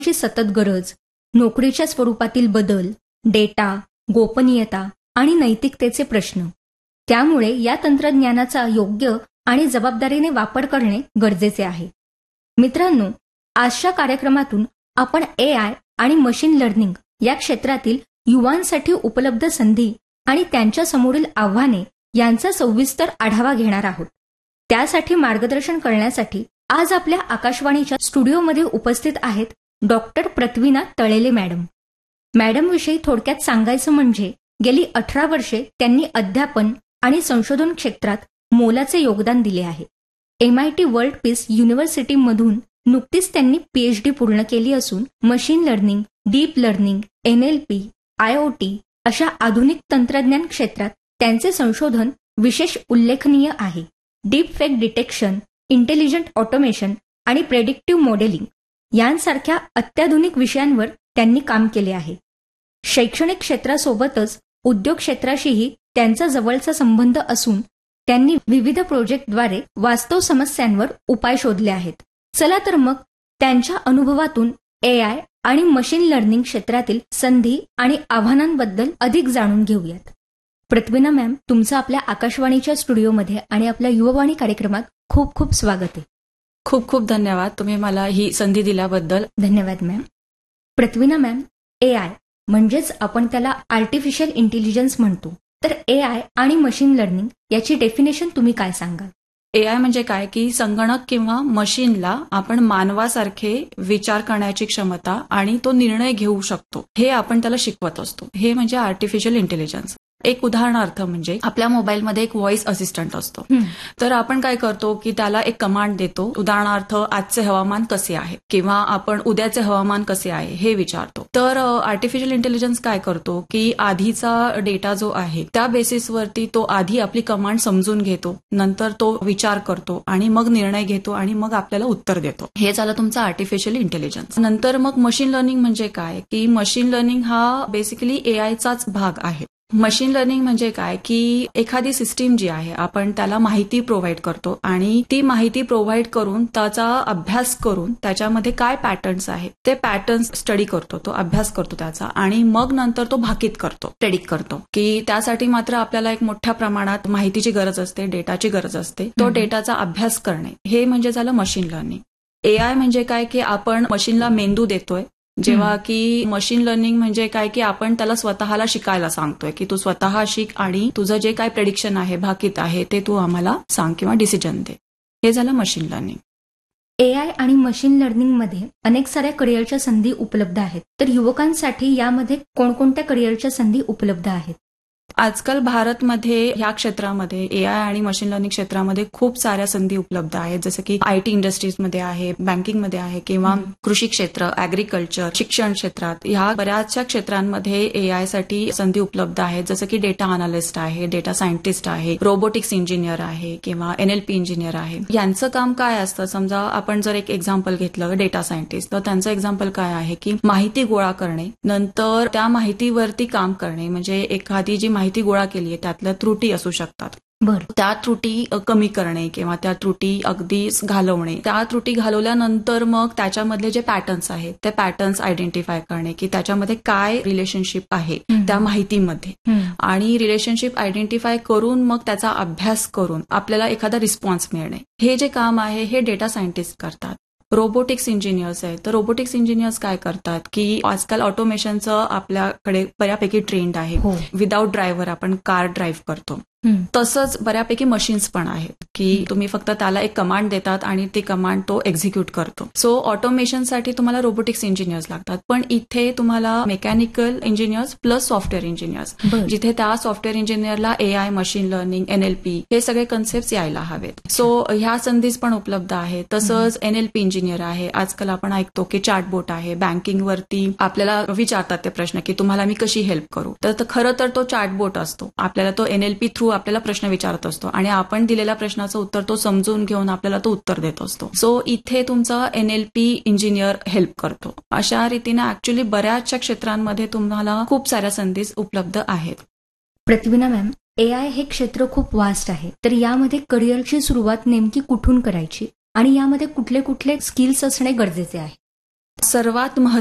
ची सतत गरज, नोकरीच्या स्वरूपातील बदल, डेटा, गोपनीयता आणि नैतिकतेचे प्रश्न. त्यामुळे या तंत्रज्ञानाचा योग्य आणि जबाबदारीने वापर करणे गरजेचे आहे. मित्रांनो, आजच्या कार्यक्रमातून आपण AI आणि मशीन लर्निंग या क्षेत्रातील युवांसाठी उपलब्ध संधी आणि त्यांच्या समोरील आव्हाने यांचा सविस्तर आढावा घेणार आहोत. त्यासाठी मार्गदर्शन करण्यासाठी आज आपल्या आकाशवाणीच्या स्टुडिओमध्ये उपस्थित आहेत डॉक्टर पृथ्वीनाथ तळेले मॅडम. मॅडमविषयी थोडक्यात सांगायचं म्हणजे गेली 18 वर्षे त्यांनी अध्यापन आणि संशोधन क्षेत्रात मोलाचे योगदान दिले आहे. MIT वर्ल्ड पीस युनिव्हर्सिटीमधून नुकतीच त्यांनी PhD पूर्ण केली असून machine learning, deep learning, NLP, IoT अशा आधुनिक तंत्रज्ञान क्षेत्रात त्यांचे संशोधन विशेष उल्लेखनीय आहे. Deep fake detection, intelligent automation आणि प्रेडिक्टिव्ह मॉडेलिंग यांसारख्या अत्याधुनिक विषयांवर त्यांनी काम केले आहे. शैक्षणिक क्षेत्रासोबतच उद्योग क्षेत्राशीही त्यांचा जवळचा संबंध असून त्यांनी विविध प्रोजेक्टद्वारे वास्तव समस्यांवर उपाय शोधले आहेत. चला तर मग त्यांच्या अनुभवातून AI आणि मशीन लर्निंग क्षेत्रातील संधी आणि आव्हानांबद्दल अधिक जाणून घेऊयात. पृथ्वीना मॅम, तुमचं आपल्या आकाशवाणीच्या स्टुडिओमध्ये आणि आपल्या युववाणी कार्यक्रमात खूप खूप स्वागत आहे. खूप खूप धन्यवाद तुम्ही मला ही संधी दिल्याबद्दल. धन्यवाद मॅम. पृथ्वीना मॅम, AI म्हणजेच आपण त्याला आर्टिफिशियल इंटेलिजन्स म्हणतो, तर AI आणि मशीन लर्निंग याची डेफिनेशन तुम्ही काय सांगाल? AI म्हणजे काय की संगणक किंवा मशीनला आपण मानवासारखे विचार करण्याची क्षमता आणि तो निर्णय घेऊ शकतो हे आपण त्याला शिकवत असतो. हे म्हणजे आर्टिफिशियल इंटेलिजन्स. एक उदाहरणार्थ म्हणजे आपल्या मोबाईलमध्ये एक व्हॉइस असिस्टंट असतो. तर आपण काय करतो की त्याला एक कमांड देतो. उदाहरणार्थ आजचे हवामान कसे आहे किंवा आपण उद्याचे हवामान कसे आहे हे विचारतो. तर आर्टिफिशियल इंटेलिजन्स काय करतो की आधीचा डेटा जो आहे त्या बेसिसवरती तो आधी आपली कमांड समजून घेतो, नंतर तो विचार करतो आणि मग निर्णय घेतो आणि मग आपल्याला उत्तर देतो. हे झालं तुमचं आर्टिफिशियल इंटेलिजन्स. नंतर मग मशीन लर्निंग म्हणजे काय की मशीन लर्निंग हा बेसिकली AIचाच भाग आहे. मशीन लर्निंग म्हणजे काय की एखादी सिस्टीम जी आहे आपण त्याला माहिती प्रोव्हाइड करतो आणि ती माहिती प्रोव्हाइड करून त्याचा अभ्यास करून त्याच्यामध्ये काय पॅटर्न्स आहेत ते पॅटर्न्स स्टडी करतो, तो अभ्यास करतो त्याचा आणि मग नंतर तो भाकीत करतो, प्रेडिक्ट करतो. की त्यासाठी मात्र आपल्याला एक मोठ्या प्रमाणात माहितीची गरज असते, डेटाची गरज असते. तो डेटाचा अभ्यास करणे हे म्हणजे झालं मशीन लर्निंग. AI म्हणजे काय की आपण मशीनला मेंदू देतोय, जेव्हा की मशीन लर्निंग म्हणजे काय की आपण त्याला स्वतःला शिकायला सांगतोय की तू स्वतः शिक आणि तुझं जे काय प्रेडिक्शन आहे, भाकीत आहे ते तू आम्हाला सांग किंवा डिसिजन दे. हे झालं मशीन लर्निंग. AI आणि मशीन लर्निंगमध्ये अनेक साऱ्या करिअरच्या संधी उपलब्ध आहेत. तर युवकांसाठी यामध्ये कोणकोणत्या करिअरच्या संधी उपलब्ध आहेत? आजकाल भारतमध्ये ह्या क्षेत्रामध्ये AI आणि मशीन लर्निंग क्षेत्रामध्ये खूप साऱ्या संधी उपलब्ध आहेत. जसं की IT इंडस्ट्रीजमध्ये आहे, बँकिंगमध्ये आहे किंवा कृषी क्षेत्र, ऍग्रिकल्चर, शिक्षण क्षेत्रात ह्या बऱ्याचशा क्षेत्रांमध्ये AI साठी संधी उपलब्ध आहेत. जसं की डेटा अनालिस्ट आहे, डेटा सायंटिस्ट आहे, रोबोटिक्स इंजिनियर आहे किंवा NLP इंजिनियर आहे. यांचं काम काय असतं? समजा आपण जर एक एक्झाम्पल घेतलं डेटा सायंटिस्ट, तर त्यांचं एक्झाम्पल काय आहे की माहिती गोळा करणे, नंतर त्या माहितीवरती काम करणे. म्हणजे एखादी जी माहिती गोळा केली आहे त्यातल्या त्रुटी असू शकतात, त्या त्रुटी कमी करणे किंवा त्या त्रुटी अगदी घालवणे. त्या त्रुटी घालवल्यानंतर मग त्याच्यामधले जे पॅटर्न्स आहेत ते पॅटर्न्स आयडेंटिफाय करणे की त्याच्यामध्ये काय रिलेशनशिप आहे त्या माहितीमध्ये आणि रिलेशनशिप आयडेंटिफाय करून मग त्याचा अभ्यास करून आपल्याला एखादा रिस्पॉन्स मिळणे. हे जे काम आहे हे डेटा सायंटिस्ट करतात. रोबोटिक्स इंजिनियर्स आहेत, तर रोबोटिक्स इंजिनियर्स काय करतात की आजकाल ऑटोमेशनचं आपल्याकडे बऱ्यापैकी ट्रेंड आहे. विदाऊट ड्रायव्हर आपण कार ड्राईव्ह करतो, तसंच बऱ्यापैकी मशीन्स पण आहेत की तुम्ही फक्त त्याला एक कमांड देतात आणि ती कमांड तो एक्झिक्यूट करतो. सो ऑटोमेशनसाठी तुम्हाला रोबोटिक्स इंजिनियर्स लागतात, पण इथे तुम्हाला mechanical engineers plus software engineers, जिथे त्या software इंजिनियरला AI, machine learning, NLP हे सगळे कन्सेप्ट यायला हवेत. सो ह्या संधीज पण उपलब्ध आहेत. तसंच NLP इंजिनियर आहे. आजकाल आपण ऐकतो की चॅटबोट आहे, बँकिंगवरती आपल्याला विचारतात ते प्रश्न की तुम्हाला मी कशी हेल्प करू, तर खरं तर तो चॅटबोट असतो. आपल्याला तो NLP थ्रू आपल्याला प्रश्न विचारत असतो आणि आपण दिलेल्या प्रश्नाचं उत्तर तो समजून घेऊन आपल्याला तो उत्तर देत असतो. सो इथे तुमचा NLP इंजिनियर हेल्प करतो. अशा रीतीने ऍक्च्युली बऱ्याचशा क्षेत्रांमध्ये तुम्हाला खूप साऱ्या संधी उपलब्ध आहेत. पृथ्वीना मॅम, AI हे क्षेत्र खूप वास्ट आहे, तर यामध्ये करिअरची सुरुवात नेमकी कुठून करायची आणि यामध्ये कुठले कुठले स्किल्स असणे गरजेचे आहे? सर्वात